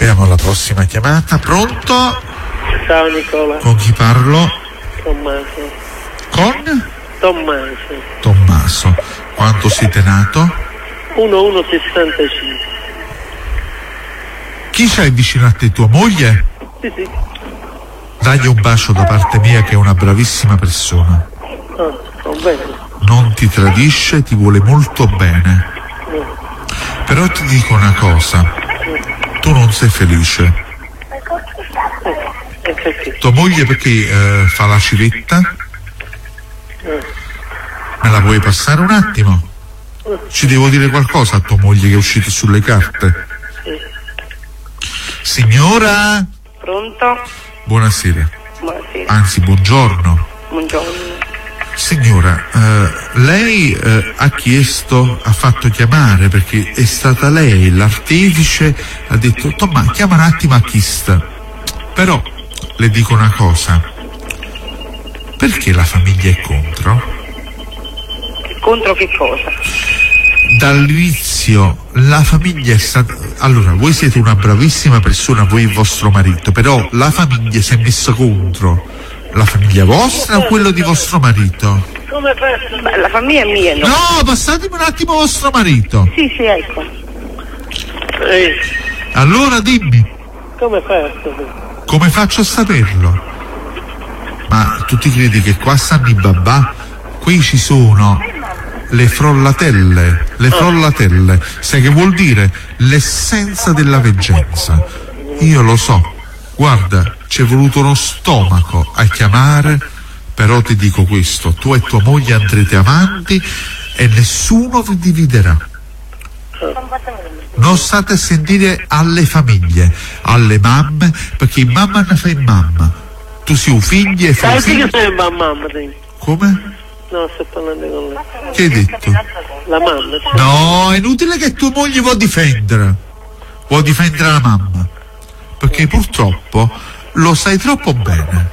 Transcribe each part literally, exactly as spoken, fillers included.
Passiamo alla prossima chiamata. Pronto? Ciao Nicola. Con chi parlo? Tommaso. Con? Tommaso. Tommaso. Quanto siete nato? uno uno sessantacinque. Chi c'hai vicino a te, tua moglie? Sì, sì. Dagli un bacio da parte mia, che è una bravissima persona. Ah, va bene. Non ti tradisce, ti vuole molto bene. Però ti dico una cosa, tu non sei felice. Eh, perché? Tua moglie perché eh, fa la civetta? Me la puoi passare un attimo? Ci devo dire qualcosa a tua moglie che è uscita sulle carte. Signora? Pronto? Buonasera. Buonasera. Anzi, buongiorno. Buongiorno. Signora, eh, lei eh, ha chiesto, ha fatto chiamare perché è stata lei l'artefice, ha detto Tomma, chiama un attimo a Chist. Però le dico una cosa, perché la famiglia è contro? Contro che cosa? Dall'inizio la famiglia è stata... Allora, voi siete una bravissima persona, voi e vostro marito, però la famiglia si è messa contro. La famiglia vostra o quello di vostro marito? Come fai? Beh, la famiglia è mia, no? No, passatemi un attimo vostro marito. Sì, sì, ecco. Ehi, Allora dimmi, come fai a sapere? come faccio a saperlo? Ma tu ti credi che qua stanno i babà? Qui ci sono le frollatelle, le frollatelle. Sai che vuol dire? L'essenza della veggenza. Io lo so. Guarda, ci è voluto uno stomaco a chiamare, però ti dico questo, tu e tua moglie andrete avanti e nessuno vi dividerà. Non state a sentire alle famiglie, alle mamme, perché mamma ne fa in mamma. Tu sei un figlio e fai Sai che figlio. sei la mamma? Te? Come? No, sto parlando con lei. Che hai detto? La mamma, sì. No, è inutile che tua moglie vuoi difendere. Vuoi difendere la mamma. Perché purtroppo lo sai troppo bene.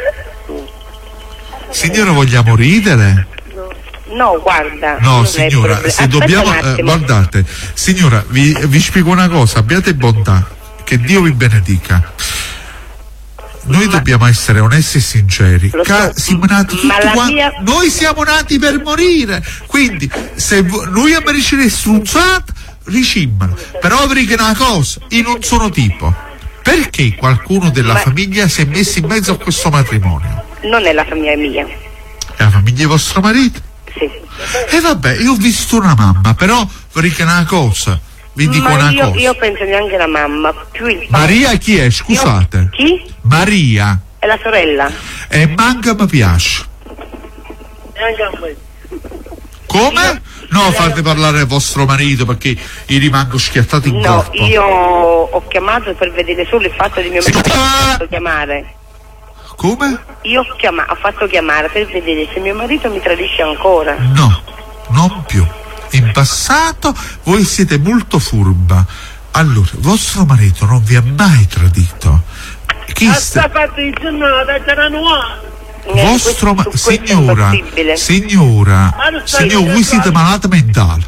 Signora, vogliamo ridere? No, guarda. No, non è signora, problema. se Aspetta dobbiamo... un eh, attimo. guardate, signora, vi, vi spiego una cosa, abbiate bontà, che Dio vi benedica. Noi Ma- dobbiamo essere onesti e sinceri. Lo so, Ca- siamo nati ma tutti la quanti- mia- Noi siamo nati per morire. Quindi, se vo- noi abbiamo ricevere strunzate, ricimmano. Però vi dico una cosa, io non sono tipo. Perché qualcuno della Ma- famiglia si è messo in mezzo a questo matrimonio? Non è la famiglia mia. È la famiglia di vostro marito? Sì. E vabbè, io ho visto una mamma, però vi dico una cosa, vi dico Ma una io, cosa. io penso neanche la mamma, più il papà. Maria chi è? Scusate. Io- Chi? Maria. È la sorella. E manca mi piace. E anche a me. Come? No, fate parlare vostro marito perché io rimango schiattato in No, corpo. io ho chiamato per vedere solo il fatto di mio marito. Ho Ah! fatto chiamare. Come? Io ho, chiama- ho fatto chiamare per vedere se mio marito mi tradisce ancora. No, non più. In passato voi siete molto furba. Allora, vostro marito non vi ha mai tradito. Chi A sta... sta parte di giornata c'era nuova. Eh, Vostro ma... questo- su questo è signora, impossibile. signora, Ma non stai signora, voi dicendo siete altro. malata mentale.